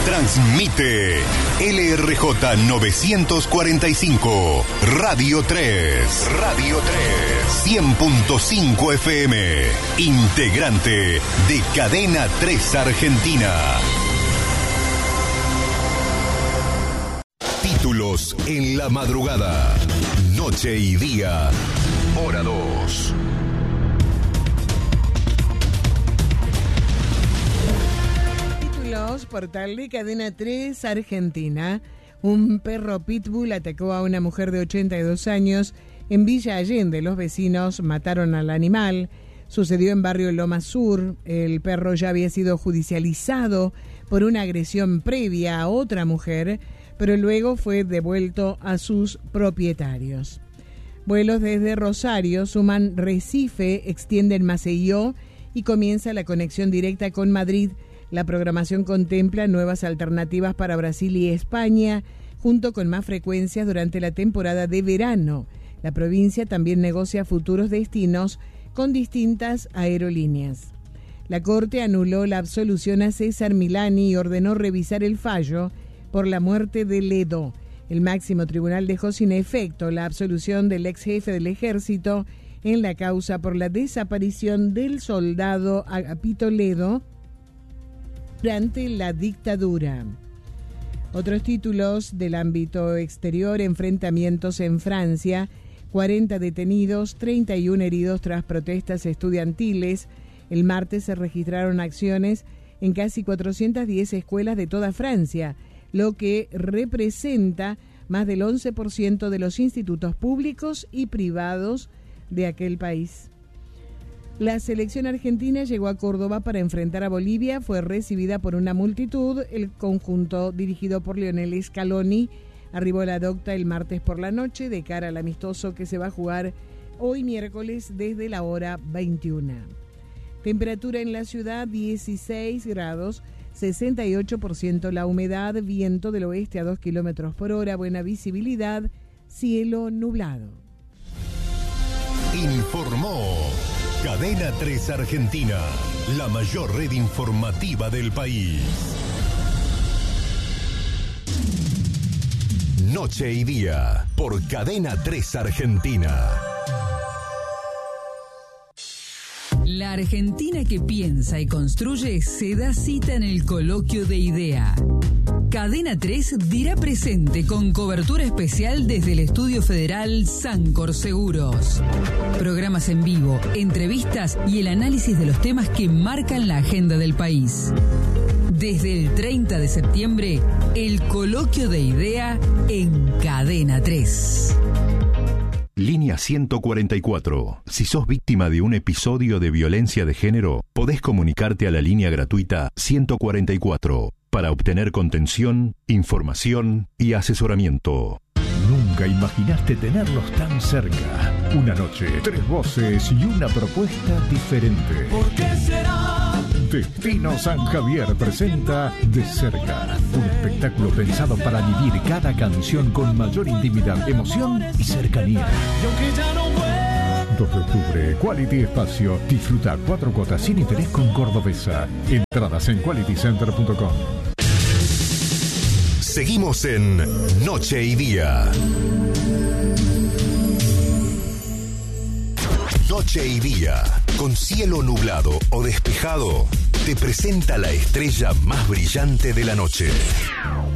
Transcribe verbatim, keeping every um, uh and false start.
Transmite L R J novecientos cuarenta y cinco, Radio tres. Radio tres. cien punto cinco F M. Integrante de Cadena tres Argentina. Títulos en la madrugada. Noche y día. Hora dos. Portal de Cadena tres Argentina. Un perro pitbull atacó a una mujer de ochenta y dos años en Villa Allende. Los vecinos mataron al animal. Sucedió en barrio Loma Sur. El perro ya había sido judicializado por una agresión previa a otra mujer, pero luego fue devuelto a sus propietarios. Vuelos desde Rosario suman Recife, extienden Maceió y comienza la conexión directa con Madrid. La programación contempla nuevas alternativas para Brasil y España, junto con más frecuencias durante la temporada de verano. La provincia también negocia futuros destinos con distintas aerolíneas. La Corte anuló la absolución a César Milani y ordenó revisar el fallo por la muerte de Ledo. El máximo tribunal dejó sin efecto la absolución del ex jefe del ejército en la causa por la desaparición del soldado Agapito Ledo durante la dictadura. Otros títulos del ámbito exterior: enfrentamientos en Francia, cuarenta detenidos, treinta y uno heridos tras protestas estudiantiles. El martes se registraron acciones en casi cuatrocientas diez escuelas de toda Francia, lo que representa más del once por ciento de los institutos públicos y privados de aquel país. La selección argentina llegó a Córdoba para enfrentar a Bolivia. Fue recibida por una multitud. El conjunto, dirigido por Lionel Scaloni, arribó a la docta el martes por la noche de cara al amistoso que se va a jugar hoy miércoles desde la hora veintiuna. Temperatura en la ciudad dieciséis grados, sesenta y ocho por ciento la humedad, viento del oeste a dos kilómetros por hora, buena visibilidad, cielo nublado. Informó Cadena tres Argentina, la mayor red informativa del país. Noche y día, por Cadena tres Argentina. La Argentina que piensa y construye se da cita en el Coloquio de Idea. Cadena tres dirá presente con cobertura especial desde el Estudio Federal Sancor Seguros. Programas en vivo, entrevistas y el análisis de los temas que marcan la agenda del país. Desde el treinta de septiembre, el Coloquio de Idea en Cadena tres. Línea ciento cuarenta y cuatro. Si sos víctima de un episodio de violencia de género, podés comunicarte a la línea gratuita ciento cuarenta y cuatro para obtener contención, información y asesoramiento. Nunca imaginaste tenerlos tan cerca. Una noche, tres voces y una propuesta diferente. ¿Por qué será? Destino San Javier presenta De Cerca, un espectáculo pensado para vivir cada canción con mayor intimidad, emoción y cercanía. dos de octubre, Quality Espacio. Disfruta cuatro cuotas sin interés con Cordobesa. Entradas en quality center punto com. Seguimos en Noche y Día. Noche y Día, con cielo nublado o despejado, te presenta la estrella más brillante de la noche.